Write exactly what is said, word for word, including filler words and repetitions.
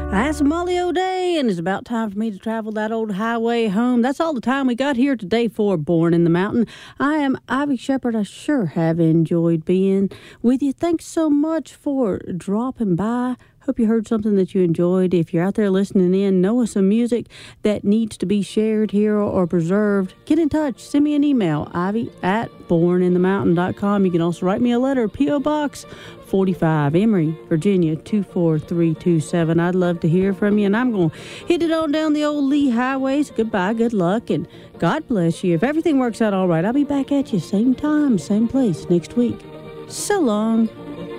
That's Molly O'Day, and it's about time for me to travel that old highway home. That's all the time we got here today for Born in the Mountain. I am Ivy Shepherd. I sure have enjoyed being with you. Thanks so much for dropping by. Hope you heard something that you enjoyed. If you're out there listening in, know of some music that needs to be shared here or preserved, get in touch. Send me an email, ivy at born in the mountain dot com. You can also write me a letter, P O. Box forty-five, Emory, Virginia, two four three two seven. I'd love to hear from you, and I'm going to hit it on down the old Lee highways. Goodbye, good luck, and God bless you. If everything works out all right, I'll be back at you same time, same place next week. So long.